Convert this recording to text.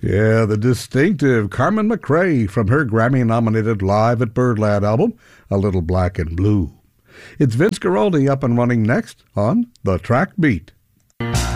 Yeah, the distinctive Carmen McRae from her Grammy-nominated Live at Birdland album, A Little Black and Blue. It's Vince Guaraldi up and running next on The Track Beat.